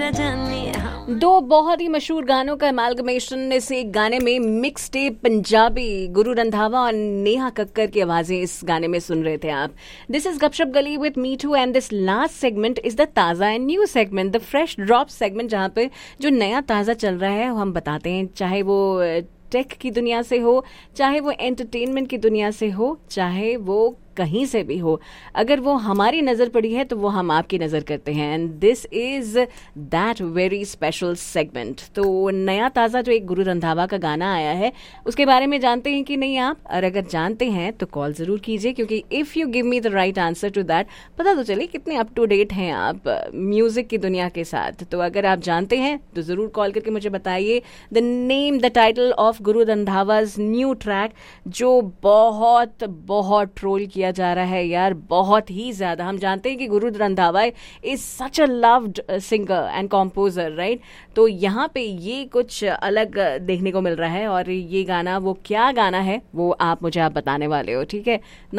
दो बहुत ही मशहूर गानों का अमालगमेशन इस एक गाने में मिक्स टेप पंजाबी गुरु रंधावा और नेहा कक्कर की आवाजें इस गाने में सुन रहे थे आप. दिस इज गपशप गली with me to and this last segment is the ताज़ा and new segment, the fresh drop segment, जहाँ पे जो नया ताज़ा चल रहा है हम बताते हैं, चाहे वो टेक की दुनिया से हो, चाहे वो एंटरटेनमेंट की दुनिया से हो, चाहे वो कहीं से भी हो. अगर वो हमारी नज़र पड़ी है तो वो हम आपकी नज़र करते हैं. And this is that very special segment. तो नया ताज़ा जो एक गुरु रंधावा का गाना आया है उसके बारे में जानते हैं कि नहीं आप? और अगर जानते हैं तो कॉल ज़रूर कीजिए, क्योंकि if you give me the right answer to that, पता तो चले कितने अप टू डेट हैं आप म्यूज़िक की दुनिया के साथ. तो अगर आप जानते हैं तो ज़रूर कॉल करके मुझे बताइए the name, the title of Guru रंधावाज new track, जो बहुत बहुत ट्रोल किया जा रहा है यार, बहुत ही ज्यादा. हम जानते हैं कि Guru Randhawa is such a loved singer and composure, right? तो यहाँ पे ये कुछ अलग देखने को मिल रहा है. और ये गाना, वो क्या गाना है वो आप मुझे बताने वाले हो, ठीक है?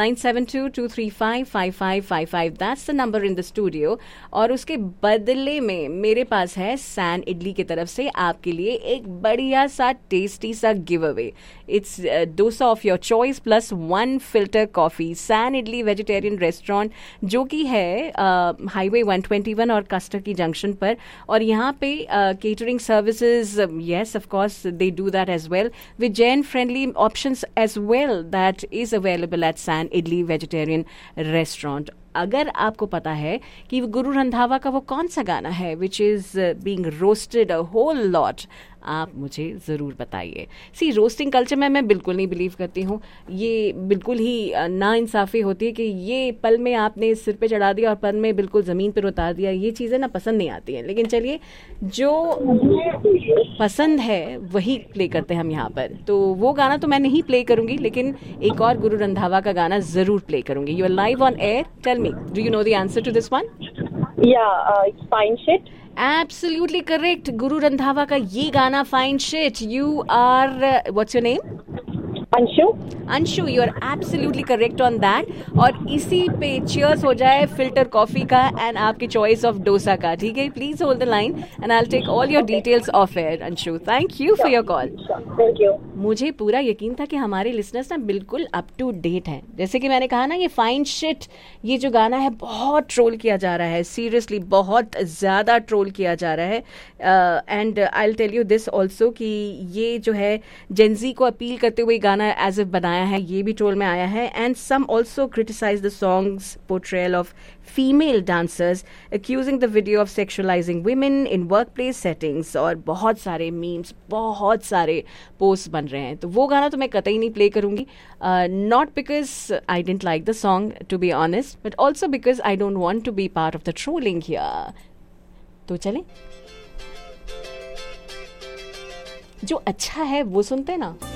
9722355555, that's the number in the studio. और उसके बदले में मेरे पास है सैन इडली की तरफ से आपके लिए एक बढ़िया सा टेस्टी सा give away. It's dosa of your choice plus 1 filter coffee. San idli vegetarian restaurant, जो कि है हाईवे 121 और कस्टर की जंक्शन पर. और यहाँ पे catering services, yes of course they do that as well, with Jain friendly options as well, that is available at San idli vegetarian restaurant. अगर आपको पता है कि गुरु रंधावा का वो कौन सा गाना है which is being roasted a whole lot, आप मुझे ज़रूर बताइए. सी, रोस्टिंग कल्चर में मैं बिल्कुल नहीं बिलीव करती हूँ. ये बिल्कुल ही नाइंसाफ़ी होती है कि ये पल में आपने सिर पे चढ़ा दिया और पल में बिल्कुल ज़मीन पर उतार दिया. ये चीज़ें ना पसंद नहीं आती हैं. लेकिन चलिए, जो पसंद है वही प्ले करते हैं हम यहाँ पर. तो वो गाना तो मैं नहीं प्ले करूँगी, लेकिन एक और गुरु रंधावा का गाना ज़रूर प्ले करूँगी. You are live on air. Tell me, do you know the answer to this one? It's Fine Shit. Absolutely correct. Guru Randhawa का ये गाना fine shit. You are, what's your name? Anshu, you are absolutely correct on that. और इसी पे cheers हो जाए filter coffee का and आपकी चॉइस ऑफ डोसा का, ठीक है? Please hold the line and I will take all your details of air. Anshu, thank you for your call. Thank you. मुझे पूरा यकीन था कि हमारे लिसनर्स ना बिल्कुल अप टू डेट हैं. जैसे कि मैंने कहा ना, ये फाइन शिट, ये जो गाना है बहुत ट्रोल किया जा रहा है. सीरियसली बहुत ज़्यादा ट्रोल किया जा रहा है. And I will tell you this also कि ये जो है जेंजी को अपील करते हुए गाना एज इफ बनाया है, ये भी ट्रोल में आया है. And some also criticise the songs portrayal of female dancers, accusing the video of sexualizing women in workplace settings. और बहुत सारे मीम्स, बहुत सारे पोस्ट बन रहे हैं. तो वो गाना तो मैं कतई नहीं प्ले करूंगी. Not because I didn't like the song to be honest, but also because I don't want to be part of the trolling here. तो चलें, जो अच्छा है वो सुनते ना.